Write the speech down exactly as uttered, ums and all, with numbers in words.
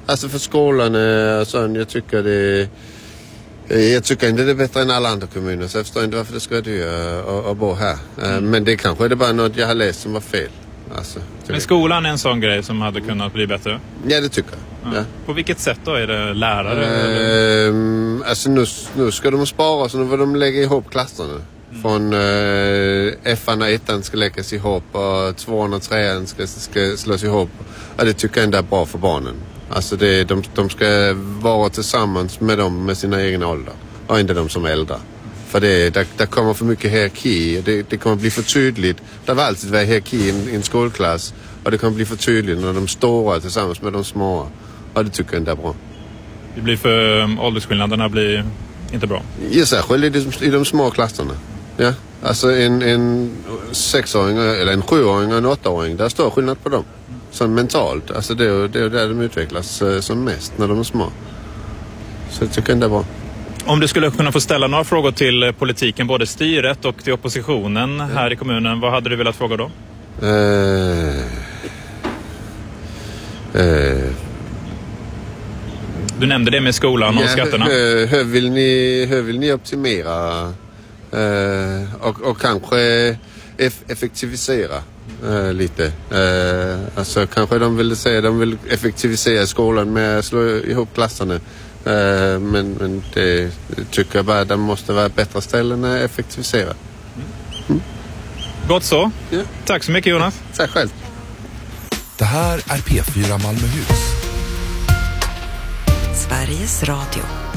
Alltså för skolan, alltså, jag tycker det jag tycker inte det är bättre än alla andra kommuner, så jag förstår inte varför det ska du att bo här. Mm. Men det kanske är det bara något jag har läst som var fel. Alltså, men skolan är en sån grej som hade kunnat bli bättre? Ja, det tycker jag. Ja. Ja. På vilket sätt då? Är det lärare? Ehm, alltså nu, nu ska de spara, så nu vill de lägga ihop klasserna. Mm. Från uh, F-an och ettan ska läggas ihop och tvåan och trean ska, ska slås ihop. Ja, det tycker jag inte är bra för barnen. Alltså det, de, de ska vara tillsammans med dem med sina egna åldrar. Och inte de som är äldre. För det, där, där kommer för mycket hierarki. Det, det kommer bli för tydligt. Det var alltid varit hierarki i en, en skolklass. Och det kommer bli för tydligt när de stora tillsammans med de små. Och det tycker jag inte är bra. Det blir för um, åldersskillnaderna blir inte bra. Ja, särskilt i de, i de små klasserna. Ja, alltså en, en sexåring eller en sjuåring och en åttaåring, där står skillnad på dem. Så mentalt, alltså det är, det är där de utvecklas eh, som mest när de är små. Så jag tycker inte det är bra. Om du skulle kunna få ställa några frågor till politiken, både styret och till oppositionen här i kommunen, vad hade du velat fråga då? Eh, eh, du nämnde det med skolan och ja, skatterna. Hur, hur, vill ni, hur vill ni optimera eh, och, och kanske eff- effektivisera eh, lite? Eh, alltså kanske de vill säga de vill effektivisera skolan med att slå ihop klasserna. Uh, men, men det tycker jag bara att det måste vara bättre ställen att effektivisera. Mm. Gott så. Ja. Tack så mycket, Jonas. Tack själv. Det här är P fyra Malmöhus. Sveriges Radio.